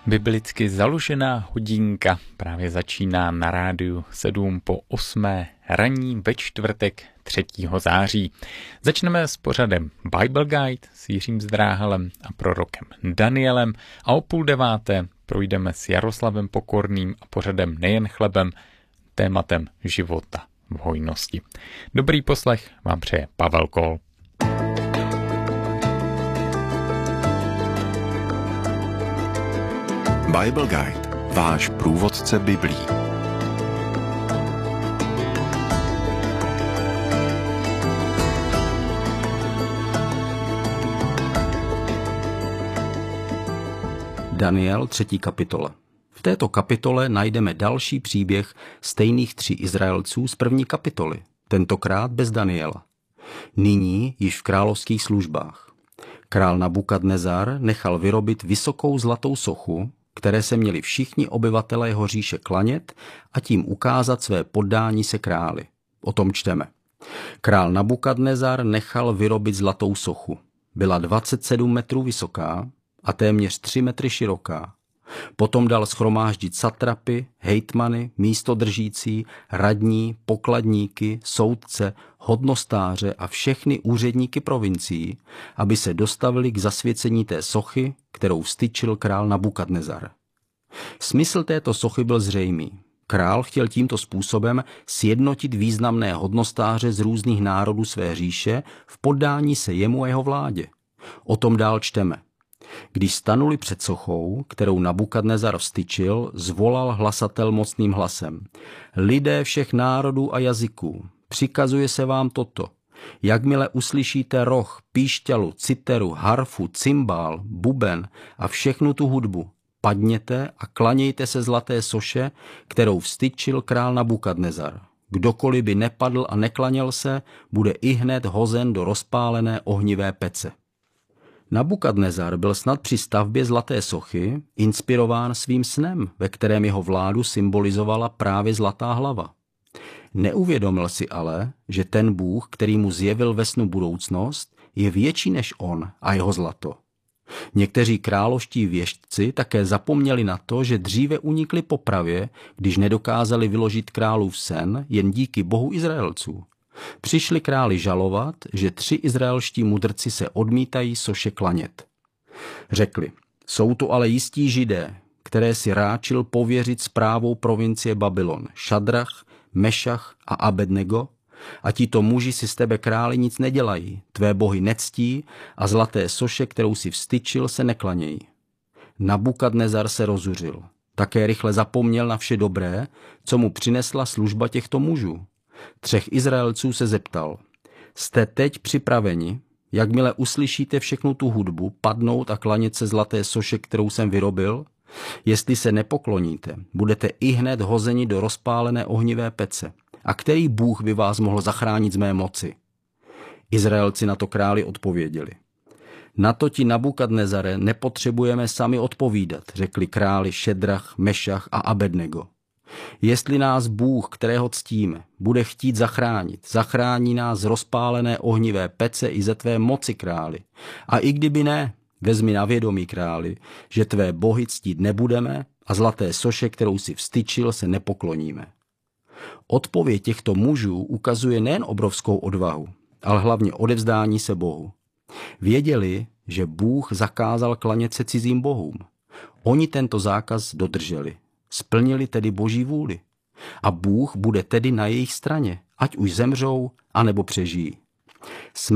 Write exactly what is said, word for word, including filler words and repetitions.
Biblicky založená hodinka právě začíná na rádiu sedm po osmé ranní ve čtvrtek třetího září. Začneme s pořadem Bible Guide s Jiřím Zdráhalem a prorokem Danielem a o půl deváté projdeme s Jaroslavem Pokorným a pořadem Nejen chlebem, tématem života v hojnosti. Dobrý poslech vám přeje Pavel Kol. Bible Guide, váš průvodce Biblí. Daniel, třetí kapitola. V této kapitole najdeme další příběh stejných tří Izraelců z první kapitoly, tentokrát bez Daniela. Nyní již v královských službách. Král Nabukadnezar nechal vyrobit vysokou zlatou sochu, které se měli všichni obyvatelé jeho říše klanět a tím ukázat své poddání se králi. O tom čteme. Král Nabukadnezar nechal vyrobit zlatou sochu. Byla dvacet sedm metrů vysoká a téměř tři metry široká. Potom dal shromáždit satrapy, hejtmany, místodržící, radní, pokladníky, soudce, hodnostáře a všechny úředníky provincií, aby se dostavili k zasvěcení té sochy, kterou vztyčil král Nabukadnezar. Smysl této sochy byl zřejmý. Král chtěl tímto způsobem sjednotit významné hodnostáře z různých národů své říše v poddání se jemu a jeho vládě. O tom dál čteme. Když stanuli před sochou, kterou Nabukadnezar vztyčil, zvolal hlasatel mocným hlasem. Lidé všech národů a jazyků, přikazuje se vám toto. Jakmile uslyšíte roh, píšťalu, citeru, harfu, cymbál, buben a všechnu tu hudbu, padněte a klanějte se zlaté soše, kterou vztyčil král Nabukadnezar. Kdokoliv by nepadl a neklaněl se, bude ihned hozen do rozpálené ohnivé pece. Nabukadnezar byl snad při stavbě zlaté sochy inspirován svým snem, ve kterém jeho vládu symbolizovala právě zlatá hlava. Neuvědomil si ale, že ten Bůh, který mu zjevil ve snu budoucnost, je větší než on a jeho zlato. Někteří královští věštci také zapomněli na to, že dříve unikli popravě, když nedokázali vyložit králův sen jen díky Bohu Izraelců. Přišli králi žalovat, že tři izraelští mudrci se odmítají soše klanět. Řekli, jsou to ale jistí Židé, které si ráčil pověřit správou provincie Babylon, Šadrach, Mešach a Abednego, a tito muži si z tebe králi nic nedělají, tvé bohy nectí a zlaté soše, kterou si vztyčil, se neklanějí. Nabukadnezar se rozuřil. Také rychle zapomněl na vše dobré, co mu přinesla služba těchto mužů. Třech Izraelců se zeptal, jste teď připraveni, jakmile uslyšíte všechnu tu hudbu, padnout a klanět se zlaté soše, kterou jsem vyrobil? Jestli se nepokloníte, budete ihned hozeni do rozpálené ohnivé pece. A který Bůh by vás mohl zachránit z mé moci? Izraelci na to králi odpověděli. Na to ti, Nabukadnezare, nepotřebujeme sami odpovídat, řekli králi Šedrach, Mešach a Abednego. Jestli nás Bůh, kterého ctíme, bude chtít zachránit, zachrání nás z rozpálené ohnivé pece i ze tvé moci, králi. A i kdyby ne, vezmi na vědomí, králi, že tvé bohy ctít nebudeme a zlaté soše, kterou si vztyčil, se nepokloníme. Odpověď těchto mužů ukazuje nejen obrovskou odvahu, ale hlavně odevzdání se Bohu. Věděli, že Bůh zakázal klanět se cizím bohům. Oni tento zákaz dodrželi. Splnili tedy Boží vůli. A Bůh bude tedy na jejich straně, ať už zemřou, anebo přežijí.